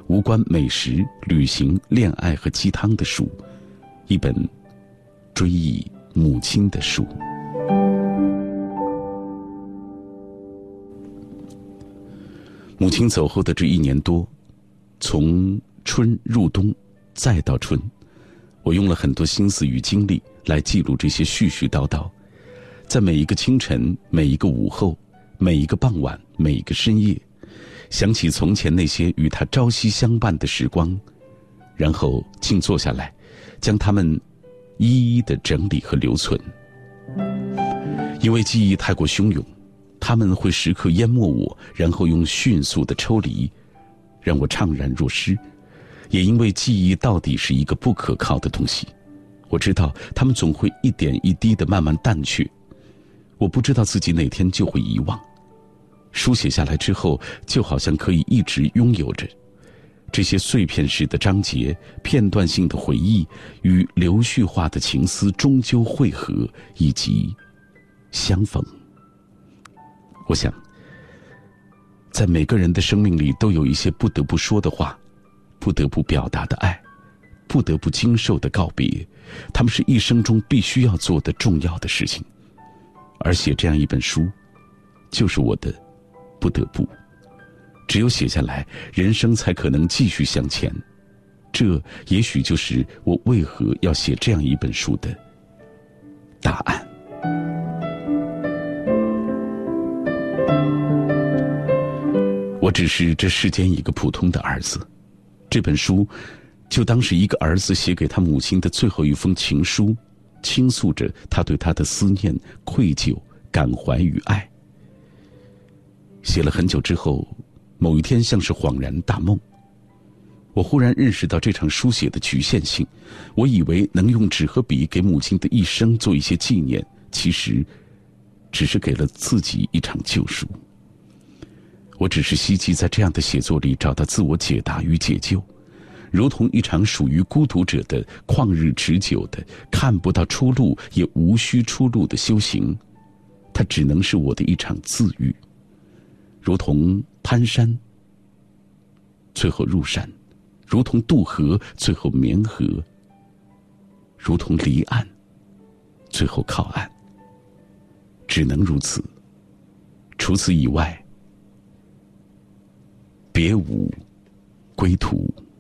无关美食、旅行、恋爱和鸡汤的书，一本追忆母亲的书。母亲走后的这1年多，从春入冬再到春，我用了很多心思与精力来记录这些絮絮叨叨，在每一个清晨、每一个午后、每一个傍晚、每一个深夜，想起从前那些与他朝夕相伴的时光，然后静坐下来，将它们一一的整理和留存。因为记忆太过汹涌，他们会时刻淹没我，然后用迅速的抽离，让我怅然若失。也因为记忆到底是一个不可靠的东西，我知道他们总会一点一滴地慢慢淡去，我不知道自己哪天就会遗忘。书写下来之后，就好像可以一直拥有着这些碎片式的章节，片段性的回忆与流絮化的情思终究汇合以及相逢。我想，在每个人的生命里都有一些不得不说的话，不得不表达的爱，不得不经受的告别，他们是一生中必须要做的重要的事情。而写这样一本书，就是我的不得不。只有写下来，人生才可能继续向前。这也许就是我为何要写这样一本书的答案。我只是这世间一个普通的儿子，这本书就当是一个儿子写给他母亲的最后一封情书，倾诉着他对他的思念、愧疚、感怀与爱。写了很久之后，某一天像是恍然大梦，我忽然认识到这场书写的局限性。我以为能用纸和笔给母亲的一生做一些纪念，其实只是给了自己一场救赎。我只是希冀在这样的写作里找到自我解答与解救，如同一场属于孤独者的旷日持久的看不到出路也无需出路的修行，它只能是我的一场自愈。如同攀山最后入山，如同渡河最后绵河，如同离岸最后靠岸，只能如此，除此以外别无归途。